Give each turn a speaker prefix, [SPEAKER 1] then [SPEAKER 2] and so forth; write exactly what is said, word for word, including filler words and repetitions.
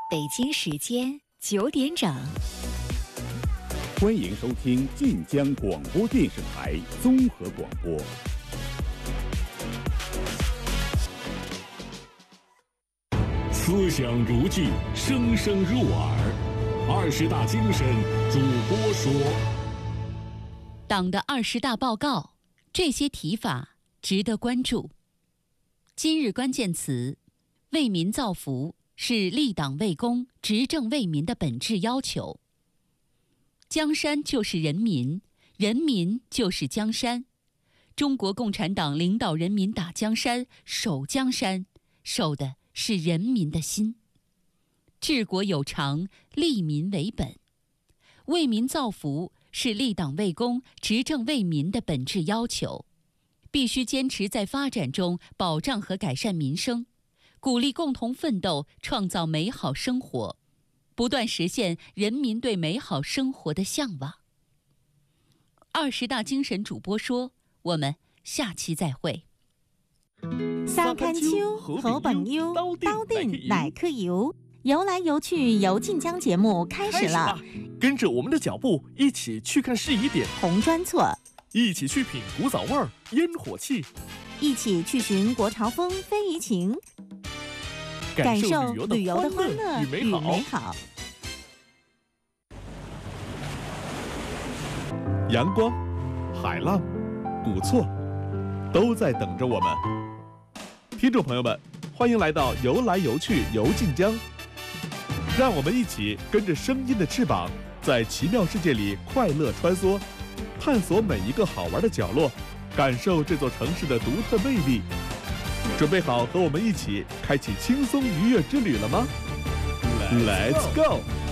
[SPEAKER 1] 北京时间九点整，
[SPEAKER 2] 欢迎收听晋江广播电视台综合广播。
[SPEAKER 3] 思想如炬，声声入耳。二十大精神主播说，
[SPEAKER 4] 党的二十大报告，这些提法值得关注。今日关键词：为民造福是立党为公、执政为民的本质要求。江山就是人民，人民就是江山。中国共产党领导人民打江山、守江山，守的是人民的心。治国有常，利民为本。为民造福是立党为公、执政为民的本质要求，必须坚持在发展中保障和改善民生，鼓励共同奋斗，创造美好生活，不断实现人民对美好生活的向往。二十大精神主播说，我们下期再会。
[SPEAKER 5] 三竿秋，好朋友，刀定乃克油。游来游去游晋江节目开始了，
[SPEAKER 6] 跟着我们的脚步，一起去看适宜点
[SPEAKER 5] 红砖厝，
[SPEAKER 6] 一起去品古早味儿烟火气，
[SPEAKER 5] 一起去寻国潮风非遗情，
[SPEAKER 6] 感受
[SPEAKER 5] 旅游的欢乐与美好。美好
[SPEAKER 2] 阳光、海浪、古厝，都在等着我们。听众朋友们，欢迎来到游来游去游晋江。让我们一起跟着声音的翅膀，在奇妙世界里快乐穿梭，探索每一个好玩的角落，感受这座城市的独特魅力。准备好和我们一起开启轻松愉悦之旅了吗？ Let's go！